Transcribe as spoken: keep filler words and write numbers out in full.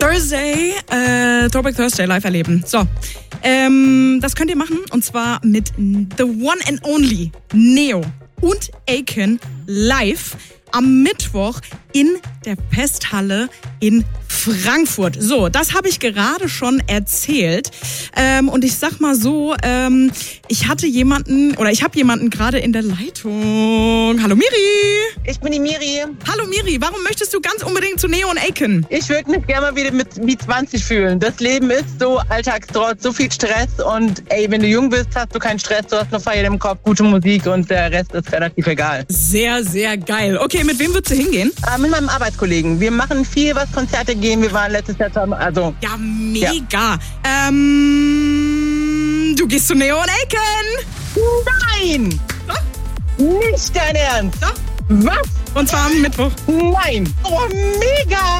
Thursday, äh, Throwback Thursday live erleben. So, ähm, das könnt ihr machen und zwar mit The One and Only Neo und Aiken live am Mittwoch in der Festhalle in Frankfurt. So, das habe ich gerade schon erzählt. Ähm, und ich sag mal so, ähm, ich hatte jemanden, oder ich habe jemanden gerade in der Leitung. Hallo Miri. Ich bin die Miri. Hallo Miri, warum möchtest du ganz unbedingt zu Neo und Aiken? Ich würde mich gerne mal wieder mit wie zwanzig fühlen. Das Leben ist so alltagstrotz, so viel Stress und ey, wenn du jung bist, hast du keinen Stress, du hast nur Feier im Kopf, gute Musik und der Rest ist relativ egal. Sehr, sehr geil. Okay, mit wem würdest du hingehen? Äh, mit meinem Arbeitskollegen. Wir machen viel, was Konzerte gehen. Wir waren letztes Jahr zusammen, also... Ja, mega. Ja. Ähm, du gehst zu Neo und Aiken. Nein! Doch? Nicht dein Ernst? Doch. Was? Und zwar am Mittwoch. Nein! Oh, mega!